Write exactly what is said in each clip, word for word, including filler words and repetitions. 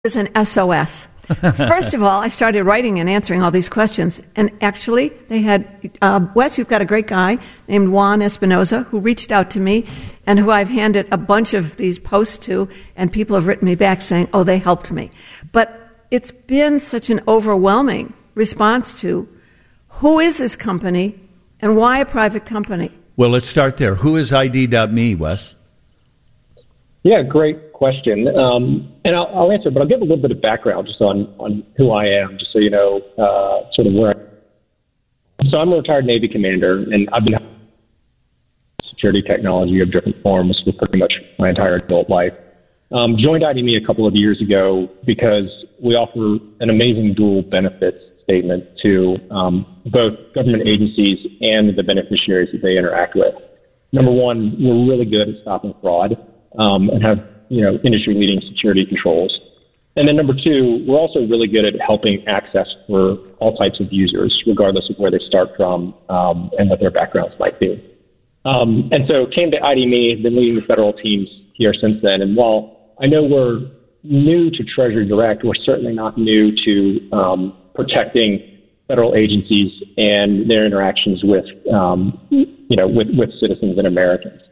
is an S O S. First of all, I started writing and answering all these questions, and actually, they had uh, Wes. You've got a great guy named Juan Espinoza who reached out to me, and who I've handed a bunch of these posts to, and people have written me back saying, "Oh, they helped me." But it's been such an overwhelming response to who is this company and why a private company. Well, let's start there. Who is I D dot me, Wes? Yeah, great question. Um, and I'll, I'll answer, but I'll give a little bit of background just on, on who I am, just so you know uh, sort of where I am. So I'm a retired Navy commander, and I've been security technology of different forms for pretty much my entire adult life. Um, joined I D me a couple of years ago because we offer an amazing dual benefits statement to um, both government agencies and the beneficiaries that they interact with. Number one, we're really good at stopping fraud. Um, and have, you know, industry-leading security controls. And then number two, we're also really good at helping access for all types of users, regardless of where they start from um, and what their backgrounds might be. Um, and so came to I D me, been leading the federal teams here since then. And while I know we're new to Treasury Direct, we're certainly not new to um, protecting federal agencies and their interactions with, um, you know, with, with citizens and Americans.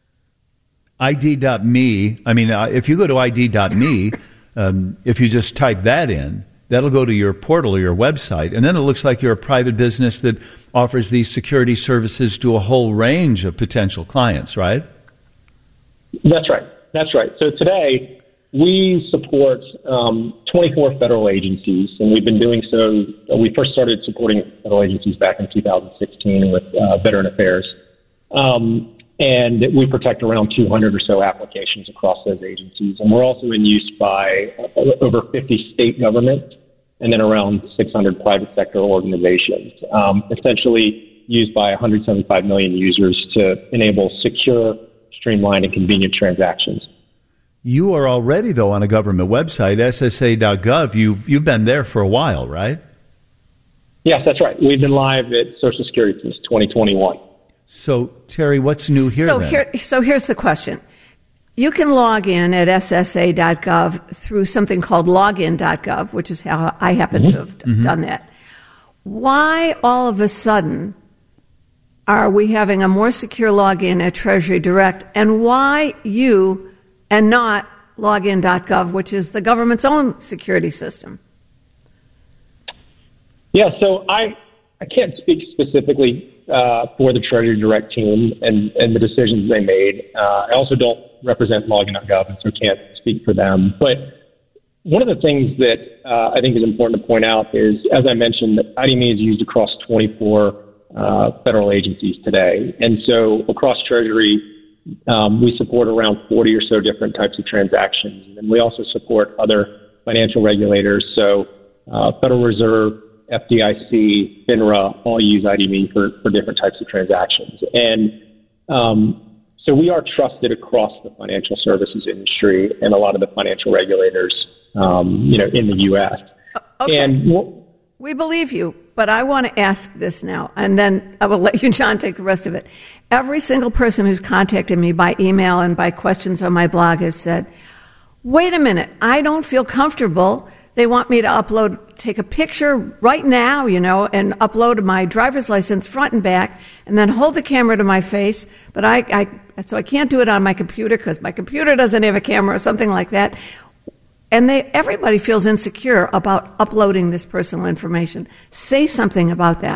I D dot me, I mean, uh, if you go to I D dot me, um, if you just type that in, that'll go to your portal or your website, and then it looks like you're a private business that offers these security services to a whole range of potential clients, right? That's right. That's right. So today, we support um, twenty-four federal agencies, and we've been doing so. We first started supporting federal agencies back in two thousand sixteen with uh, Veteran Affairs. Um, And we protect around two hundred or so applications across those agencies. And we're also in use by over fifty state governments and then around six hundred private sector organizations, um, essentially used by one hundred seventy-five million users to enable secure, streamlined, and convenient transactions. You are already, though, on a government website, S S A dot gov. You've, you've been there for a while, right? Yes, that's right. We've been live at Social Security since twenty twenty-one. So, Terry, what's new here so then? Here, so here's the question. You can log in at S S A dot gov through something called login dot gov, which is how I happen mm-hmm. to have mm-hmm. done that. Why all of a sudden are we having a more secure login at Treasury Direct, and why you and not login dot gov, which is the government's own security system? Yeah, so I, I can't speak specifically Uh, for the Treasury Direct team and, and the decisions they made. Uh, I also don't represent login dot gov, and so can't speak for them. But one of the things that uh, I think is important to point out is, as I mentioned, that I D me is used across twenty-four uh, federal agencies today. And so across Treasury, um, we support around forty or so different types of transactions. And we also support other financial regulators, so uh, Federal Reserve, F D I C, FINRA, all use I D me for, for different types of transactions. And um, so we are trusted across the financial services industry and a lot of the financial regulators, um, you know, in the U S. Okay. And we'll, we believe you, but I want to ask this now, and then I will let you, John, take the rest of it. Every single person who's contacted me by email and by questions on my blog has said, wait a minute, I don't feel comfortable. They want me to upload, take a picture right now, you know, and upload my driver's license front and back, and then hold the camera to my face. But I, I so I can't do it on my computer because my computer doesn't have a camera or something like that. And they, everybody feels insecure about uploading this personal information. Say something about that.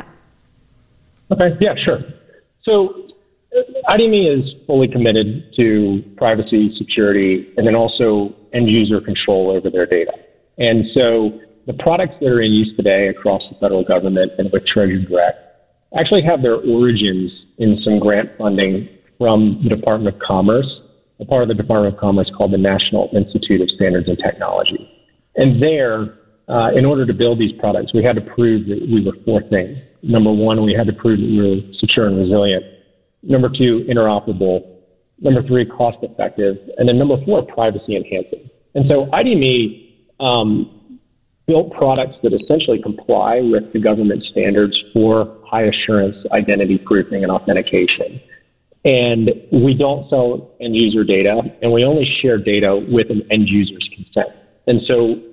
Okay, yeah, sure. So I D me is fully committed to privacy, security, and then also end user control over their data. And so the products that are in use today across the federal government and with Treasury Direct actually have their origins in some grant funding from the Department of Commerce, a part of the Department of Commerce called the National Institute of Standards and Technology. And there, uh, in order to build these products, we had to prove that we were four things. Number one, we had to prove that we were secure and resilient. Number two, interoperable. Number three, cost effective. And then number four, privacy enhancing. And so I D me Um, built products that essentially comply with the government standards for high assurance identity proofing and authentication. And we don't sell end user data, and we only share data with an end user's consent. And so